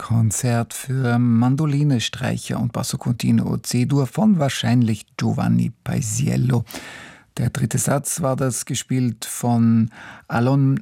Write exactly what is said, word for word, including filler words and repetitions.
Konzert für Mandoline, Streicher und Basso Continuo C-Dur von wahrscheinlich Giovanni Paisiello. Der dritte Satz war das, gespielt von Alon